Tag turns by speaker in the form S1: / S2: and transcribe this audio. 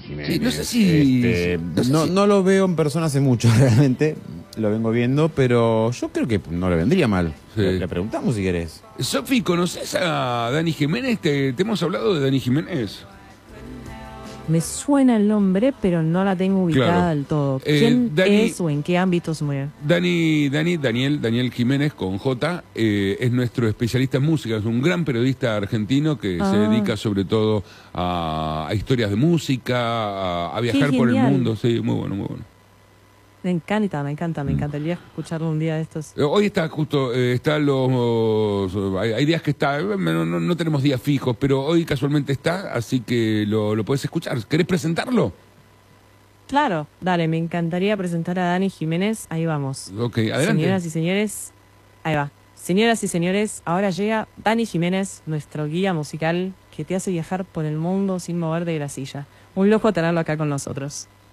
S1: Jiménez.
S2: Sí, no sé si...
S1: No lo veo en persona hace mucho, realmente. Lo vengo viendo, pero yo creo que no le vendría mal.
S2: Sí.
S1: Le preguntamos si querés.
S2: Sofi, ¿conoces a Dani Jiménez? ¿Te hemos hablado de Dani Jiménez?
S3: Me suena el nombre, pero no la tengo ubicada
S2: Claro.
S3: del todo. ¿Quién
S2: Dani-
S3: es o en qué ámbito se mueve?
S2: Daniel Jiménez con J, es nuestro especialista en música, es un gran periodista argentino que se dedica sobre todo a historias de música, a viajar por el
S3: genial.
S2: mundo. Sí, muy bueno, muy bueno.
S3: Me encantaría escucharlo un día de estos.
S2: Hoy está justo, hay días que está, no tenemos días fijos, pero hoy casualmente está, así que lo puedes escuchar. ¿Querés presentarlo?
S3: Claro, dale, me encantaría presentar a Dani Jiménez. Ahí vamos.
S2: Ok, adelante.
S3: Señoras y señores, ahí va. Señoras y señores, ahora llega Dani Jiménez, nuestro guía musical que te hace viajar por el mundo sin moverte de la silla. Un lujo tenerlo acá con nosotros.